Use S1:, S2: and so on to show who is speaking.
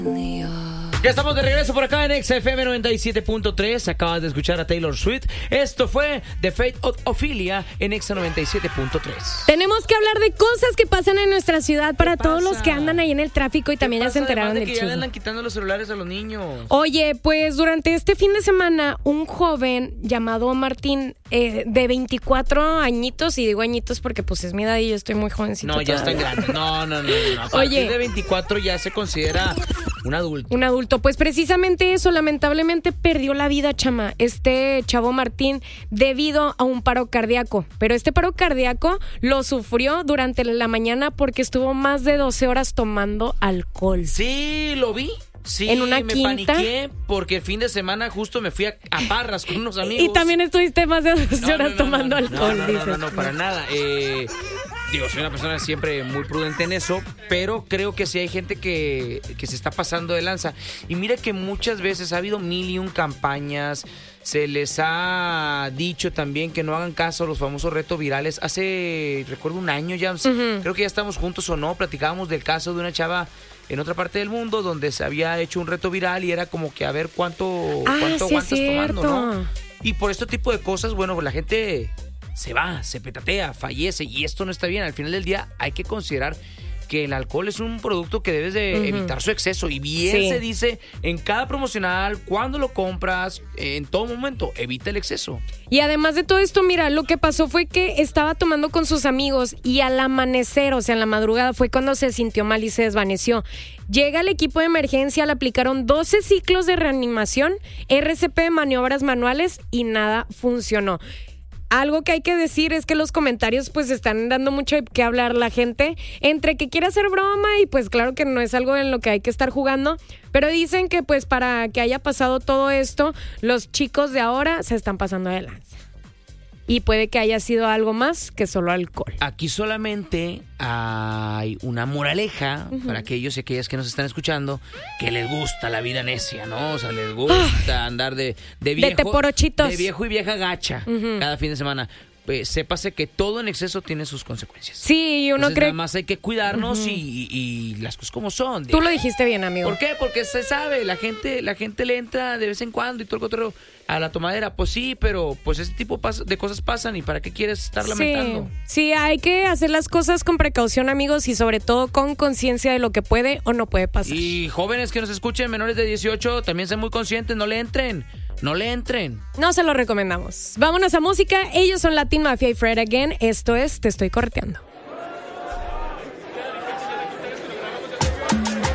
S1: Ya estamos de regreso por acá en XFM 97.3. Acabas de escuchar a Taylor Swift. Esto fue The Fate of Ophelia en Exa 97.3.
S2: Tenemos que hablar de cosas que pasan en nuestra ciudad para todos los que andan ahí en el tráfico y también ya se enteraron del
S1: chisme. Ya le andan quitando los celulares a los niños.
S2: Oye, pues durante este fin de semana, un joven llamado Martín, de 24 añitos, y digo añitos porque pues es mi edad y yo estoy muy jovencito.
S1: No, ya
S2: todavía.
S1: está grande. No. A partir de 24 ya se considera un adulto.
S2: Un adulto. Pues precisamente eso, lamentablemente perdió la vida, chama, este chavo Martín, debido a un paro cardíaco. Pero este paro cardíaco lo sufrió durante la mañana porque estuvo más de 12 horas tomando alcohol.
S1: Sí, lo vi. Sí,
S2: en una
S1: me
S2: quinta.
S1: Paniqué porque el fin de semana justo me fui a Parras con unos amigos.
S2: Y también estuviste más de 12 horas tomando alcohol, dices.
S1: No, para nada. Digo, soy una persona siempre muy prudente en eso, pero creo que sí hay gente que se está pasando de lanza. Y mira que muchas veces ha habido 1001 campañas. Se les ha dicho también que no hagan caso a los famosos retos virales. Recuerdo un año ya, creo que ya estamos juntos o no, platicábamos del caso de una chava en otra parte del mundo donde se había hecho un reto viral y era como que a ver cuánto aguantas tomando, ¿no? Y por este tipo de cosas, bueno, la gente se va, se petatea, fallece y esto no está bien. Al final del día hay que considerar que el alcohol es un producto que debes de evitar su exceso. Y bien se dice en cada promocional, cuando lo compras, en todo momento, evita el exceso.
S2: Y además de todo esto, mira, lo que pasó fue que estaba tomando con sus amigos y al amanecer, o sea, en la madrugada, fue cuando se sintió mal y se desvaneció. Llega el equipo de emergencia, le aplicaron 12 ciclos de reanimación, RCP, maniobras manuales y nada funcionó. Algo que hay que decir es que los comentarios pues están dando mucho que hablar la gente, entre que quiere hacer broma y pues claro que no es algo en lo que hay que estar jugando, pero dicen que pues para que haya pasado todo esto, los chicos de ahora se están pasando de lanza. Y puede que haya sido algo más que solo alcohol.
S1: Aquí solamente hay una moraleja para aquellos y aquellas que nos están escuchando que les gusta la vida necia, ¿no? O sea, les gusta andar de viejo.
S2: De teporochitos.
S1: De viejo y vieja gacha cada fin de semana. Pues sépase que todo en exceso tiene sus consecuencias.
S2: Sí, y uno
S1: Entonces,
S2: cree...
S1: nada más hay que cuidarnos y las cosas como son.
S2: Tú lo dijiste bien, amigo.
S1: ¿Por qué? Porque se sabe, la gente le entra de vez en cuando y todo el cotorreo a la tomadera. Pues sí, pero pues ese tipo de cosas pasan y ¿para qué quieres estar lamentando?
S2: Sí, hay que hacer las cosas con precaución, amigos, y sobre todo con conciencia de lo que puede o no puede pasar.
S1: Y jóvenes que nos escuchen, menores de 18, también sean muy conscientes, no le entren.
S2: No se lo recomendamos. Vámonos a música. Ellos son Latin Mafia y Fred Again. Esto es Te Estoy Corteando.